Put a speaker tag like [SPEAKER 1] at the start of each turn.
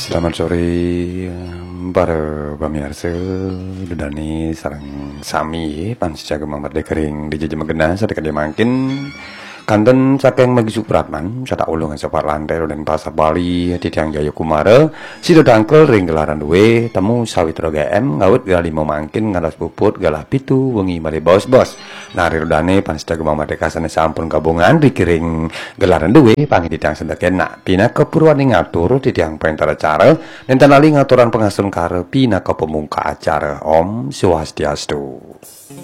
[SPEAKER 1] Selamat sore para pamirsa Dudani sareng sami pansja kemampat dekering di jejema gena sadaya makin kanten saking Megi Supratman sata ulungan sepat lantai dan pasar Bali Titiang Jaya Kumara sido dangkel ring gelaran duwe temu sawitra GM ngawut gala 5 mangkin ngalas puput gala 7 wengi bali bos-bos nari rodane pansja kemampat dekasane sampun gabungan dikiring gelaran duwe pangidang sendakena pina kepurwane ngatur titiang pentara acara dan tanali ngaturan pengasun karepi naka pemungka acara Om Swastiastu.